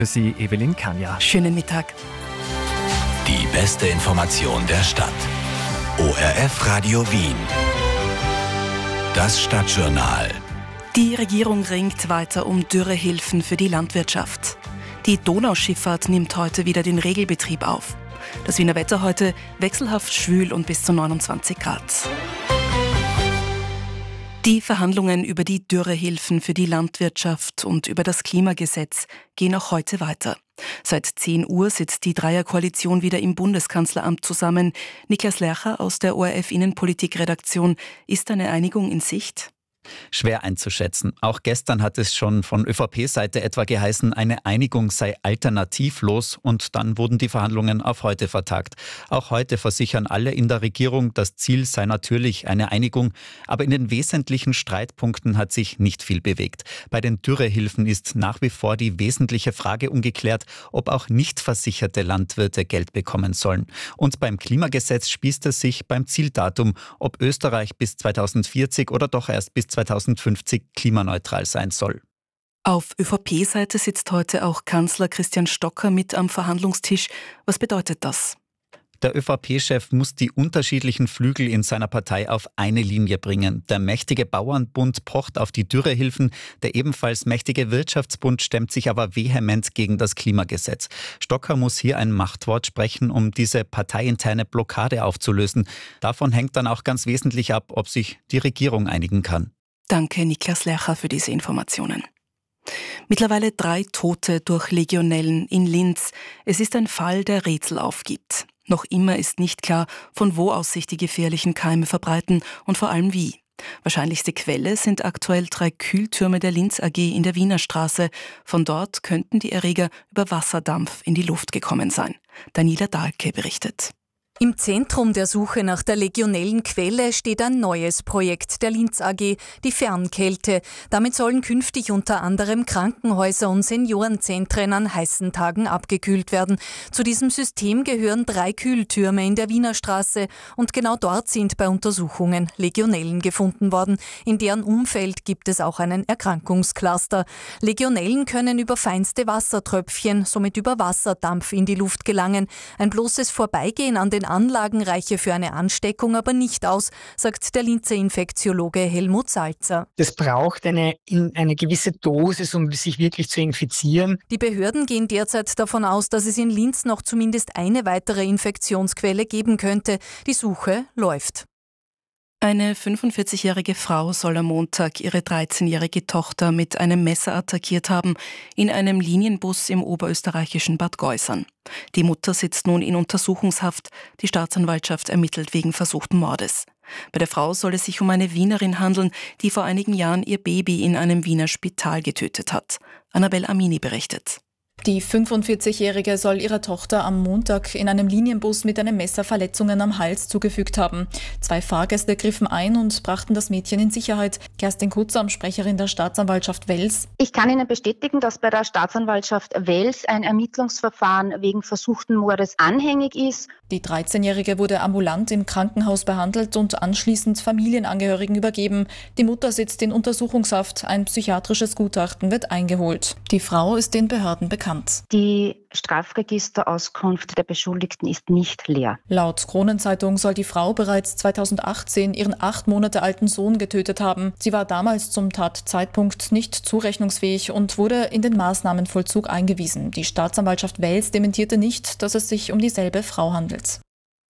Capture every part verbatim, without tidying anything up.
Für Sie Evelyn Kanja. Schönen Mittag. Die beste Information der Stadt. O R F Radio Wien. Das Stadtjournal. Die Regierung ringt weiter um Dürrehilfen für die Landwirtschaft. Die Donauschifffahrt nimmt heute wieder den Regelbetrieb auf. Das Wiener Wetter heute wechselhaft schwül und bis zu neunundzwanzig Grad. Die Verhandlungen über die Dürrehilfen für die Landwirtschaft und über das Klimagesetz gehen auch heute weiter. Seit zehn Uhr sitzt die Dreierkoalition wieder im Bundeskanzleramt zusammen. Niklas Lercher aus der O R F Innenpolitik-Redaktion. Ist eine Einigung in Sicht? Schwer einzuschätzen. Auch gestern hat es schon von ÖVP-Seite etwa geheißen, eine Einigung sei alternativlos und dann wurden die Verhandlungen auf heute vertagt. Auch heute versichern alle in der Regierung, das Ziel sei natürlich eine Einigung, aber in den wesentlichen Streitpunkten hat sich nicht viel bewegt. Bei den Dürrehilfen ist nach wie vor die wesentliche Frage ungeklärt, ob auch nicht versicherte Landwirte Geld bekommen sollen. Und beim Klimagesetz spießt es sich beim Zieldatum, ob Österreich bis zweitausendvierzig oder doch erst bis zweitausendfünfzig klimaneutral sein soll. Auf ÖVP-Seite sitzt heute auch Kanzler Christian Stocker mit am Verhandlungstisch. Was bedeutet das? Der ÖVP-Chef muss die unterschiedlichen Flügel in seiner Partei auf eine Linie bringen. Der mächtige Bauernbund pocht auf die Dürrehilfen, der ebenfalls mächtige Wirtschaftsbund stemmt sich aber vehement gegen das Klimagesetz. Stocker muss hier ein Machtwort sprechen, um diese parteiinterne Blockade aufzulösen. Davon hängt dann auch ganz wesentlich ab, ob sich die Regierung einigen kann. Danke, Niklas Lercher, für diese Informationen. Mittlerweile drei Tote durch Legionellen in Linz. Es ist ein Fall, der Rätsel aufgibt. Noch immer ist nicht klar, von wo aus sich die gefährlichen Keime verbreiten und vor allem wie. Wahrscheinlichste Quelle sind aktuell drei Kühltürme der Linz A G in der Wiener Straße. Von dort könnten die Erreger über Wasserdampf in die Luft gekommen sein. Daniela Dahlke berichtet. Im Zentrum der Suche nach der Legionellenquelle steht ein neues Projekt der Linz A G, die Fernkälte. Damit sollen künftig unter anderem Krankenhäuser und Seniorenzentren an heißen Tagen abgekühlt werden. Zu diesem System gehören drei Kühltürme in der Wiener Straße und genau dort sind bei Untersuchungen Legionellen gefunden worden. In deren Umfeld gibt es auch einen Erkrankungscluster. Legionellen können über feinste Wassertröpfchen, somit über Wasserdampf in die Luft gelangen. Ein bloßes Vorbeigehen an den Anlagen reiche für eine Ansteckung aber nicht aus, sagt der Linzer Infektiologe Helmut Salzer. Das braucht eine, eine gewisse Dosis, um sich wirklich zu infizieren. Die Behörden gehen derzeit davon aus, dass es in Linz noch zumindest eine weitere Infektionsquelle geben könnte. Die Suche läuft. Eine fünfundvierzigjährige Frau soll am Montag ihre dreizehnjährige Tochter mit einem Messer attackiert haben, in einem Linienbus im oberösterreichischen Bad Geusern. Die Mutter sitzt nun in Untersuchungshaft. Die Staatsanwaltschaft ermittelt wegen versuchten Mordes. Bei der Frau soll es sich um eine Wienerin handeln, die vor einigen Jahren ihr Baby in einem Wiener Spital getötet hat. Annabel Amini berichtet. Die fünfundvierzigjährige soll ihrer Tochter am Montag in einem Linienbus mit einem Messer Verletzungen am Hals zugefügt haben. Zwei Fahrgäste griffen ein und brachten das Mädchen in Sicherheit. Kerstin Kutzam, Sprecherin der Staatsanwaltschaft Wels. Ich kann Ihnen bestätigen, dass bei der Staatsanwaltschaft Wels ein Ermittlungsverfahren wegen versuchten Mordes anhängig ist. Die dreizehnjährige wurde ambulant im Krankenhaus behandelt und anschließend Familienangehörigen übergeben. Die Mutter sitzt in Untersuchungshaft. Ein psychiatrisches Gutachten wird eingeholt. Die Frau ist den Behörden bekannt. Die Strafregisterauskunft der Beschuldigten ist nicht leer. Laut Kronenzeitung soll die Frau bereits zweitausendachtzehn ihren acht Monate alten Sohn getötet haben. Sie war damals zum Tatzeitpunkt nicht zurechnungsfähig und wurde in den Maßnahmenvollzug eingewiesen. Die Staatsanwaltschaft Wels dementierte nicht, dass es sich um dieselbe Frau handelt.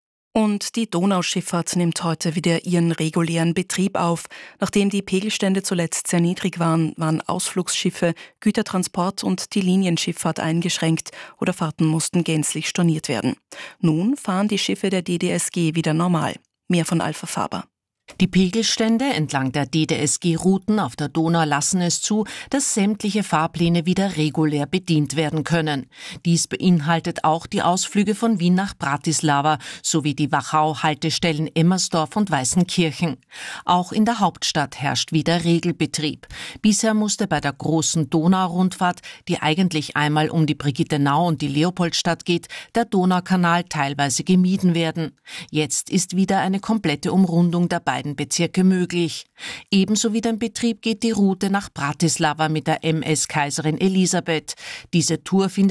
Und die Donauschifffahrt nimmt heute wieder ihren regulären Betrieb auf. Nachdem die Pegelstände zuletzt sehr niedrig waren, waren Ausflugsschiffe, Gütertransport und die Linienschifffahrt eingeschränkt oder Fahrten mussten gänzlich storniert werden. Nun fahren die Schiffe der D D S G wieder normal. Mehr von Alpha Faber. Die Pegelstände entlang der D D S G-Routen auf der Donau lassen es zu, dass sämtliche Fahrpläne wieder regulär bedient werden können. Dies beinhaltet auch die Ausflüge von Wien nach Bratislava sowie die Wachau-Haltestellen Emmersdorf und Weißenkirchen. Auch in der Hauptstadt herrscht wieder Regelbetrieb. Bisher musste bei der großen Donau-Rundfahrt, die eigentlich einmal um die Brigittenau und die Leopoldstadt geht, der Donaukanal teilweise gemieden werden. Jetzt ist wieder eine komplette Umrundung dabei, beiden Bezirke möglich. Ebenso wie den Betrieb geht die Route nach Bratislava mit der M S Kaiserin Elisabeth. Diese Tour findet